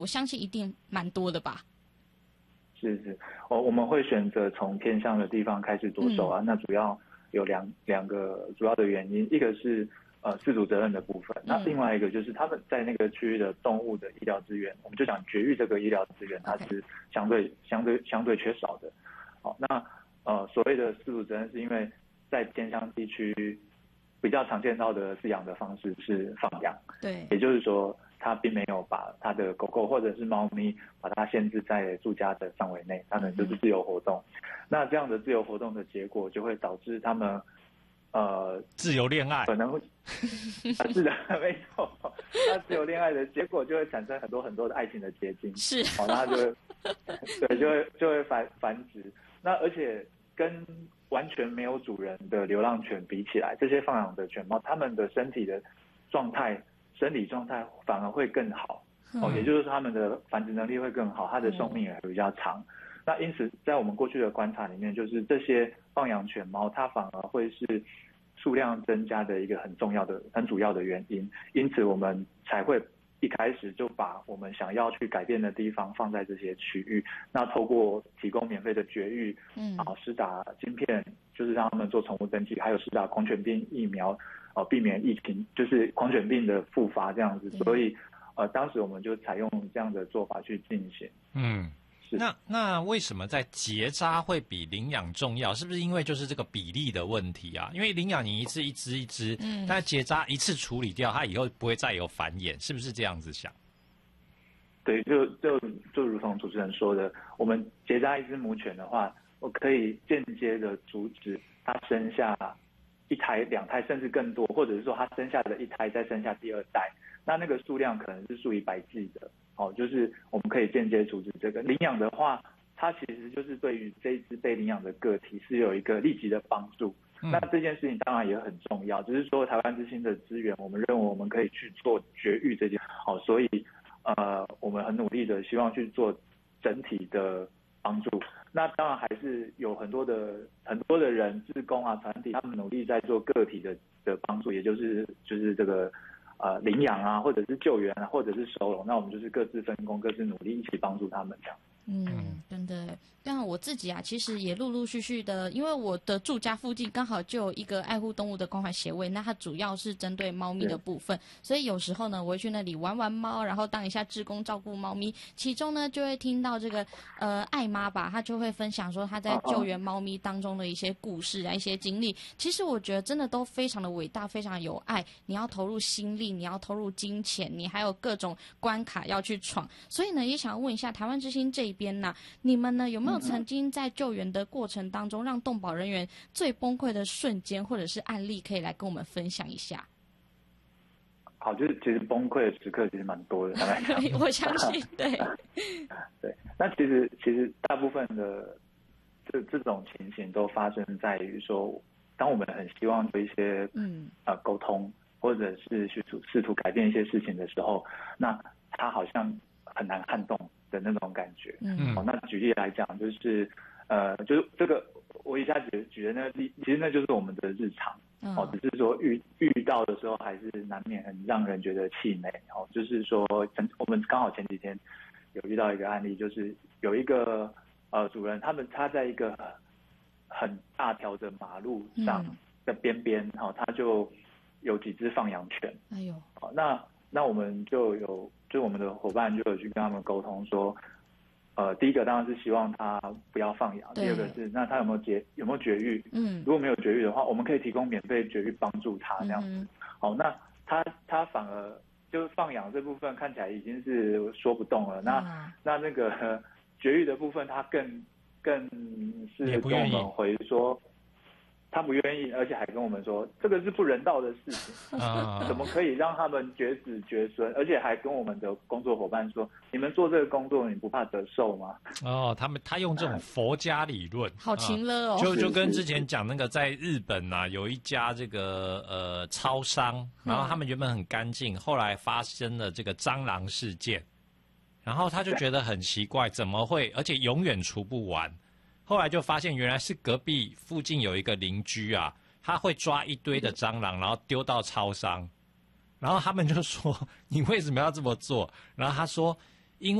我相信一定蛮多的吧？ 是，我们会选择从偏向的地方开始着手啊。那主要有两个主要的原因，一个是饲主责任的部分，那另外一个就是他们在那个区域的动物的医疗资源，我们就讲绝育这个医疗资源，它是相对缺少的。好，那所谓的饲主责任，是因为在偏乡地区比较常见到的饲养的方式是放养， 对， 也就是说，他并没有把他的狗狗或者是猫咪把它限制在住家的范围内，他们就是自由活动。那这样的自由活动的结果，就会导致他们自由恋爱， 可能会是的，没错。那自由恋爱的结果就会产生很多很多的爱情的结晶， 是， 那它就会对就会繁殖。那而且跟完全没有主人的流浪犬比起来，这些放养的犬猫，它们的身体状态反而会更好，也就是说它们的繁殖能力会更好，它的寿命也会比较长。那因此在我们过去的观察里面，就是这些放养犬猫它反而会是数量增加的一个很主要的原因，因此我们才会一开始就把我们想要去改变的地方放在这些区域，那透过提供免费的绝育，施打晶片，就是让他们做宠物登记，还有施打狂犬病疫苗，避免疫情就是狂犬病的复发这样子。所以当时我们就采用这样的做法去进行。 那为什么在结扎会比领养重要？是不是因为就是这个比例的问题啊？因为领养你一次一只，但结扎一次处理掉，它以后不会再有繁衍，是不是这样子想？ 对，就如同主持人说的，我们结扎一只母犬的话，我可以间接的阻止它生下一胎、两胎，甚至更多，或者是说它生下的一胎再生下第二代，那个数量可能是数以百计的。就是我们可以间接阻止这个。领养的话，它其实就是对于这一只被领养的个体是有一个立即的帮助。那这件事情当然也很重要，只是说台湾之星的资源，我们认为我们可以去做绝育这件，所以我们很努力的希望去做整体的帮助。那当然还是有很多的人、志工啊、团体，他们努力在做个体的帮助，也就是这个领养啊，或者是救援啊，或者是收容，那我们就是各自分工、各自努力，一起帮助他们这样。 真的。但我自己啊，其实也陆陆续续的，因为我的住家附近刚好就有一个爱护动物的关怀协会，那它主要是针对猫咪的部分，所以有时候呢，我会去那里玩玩猫，然后当一下志工照顾猫咪。其中呢，就会听到这个爱妈吧，她就会分享说她在救援猫咪当中的一些故事啊、一些经历。其实我觉得真的都非常的伟大，非常有爱。你要投入心力，你要投入金钱，你还有各种关卡要去闯。所以呢，也想问一下台湾之星这一边呢，你们呢有没有曾经在救援的过程当中，让动保人员最崩溃的瞬间或者是案例，可以来跟我们分享一下？ 好，就是其实崩溃的时刻其实蛮多的， 我相信，对， 对。那其实大部分的这种情形都发生在于说，当我们很希望有一些沟通，或者是去试图改变一些事情的时候，那它好像很难撼动的那种感觉。那举例来讲，就是这个我一下举的那个例，其实那就是我们的日常。只是说遇到的时候还是难免很让人觉得气馁。就是说我们刚好前几天有遇到一个案例，就是有一个主人，他在一个很大条的马路上的边边，他就有几只放养犬。那我们就我们的伙伴就有去跟他们沟通说，第一个当然是希望他不要放养，第二个是那他有没有绝育？如果没有绝育的话，我们可以提供免费绝育帮助他这样子。那他反而就放养这部分看起来已经是说不动了。那个绝育的部分，他更是跟我们回说，他不愿意，而且还跟我们说这个是不人道的事情，怎么可以让他们绝子绝孙？而且还跟我们的工作伙伴说，你们做这个工作，你不怕得寿吗？ 他用这种佛家理论， 好情勒哦， 就跟之前讲那个在日本啊，有一家这个超商，然后他们原本很干净，后来发生了这个蟑螂事件，然后他就觉得很奇怪，怎么会，而且永远除不完。后来就发现原来是隔壁附近有一个邻居啊，他会抓一堆的蟑螂，然后丢到超商，然后他们就说你为什么要这么做？然后他说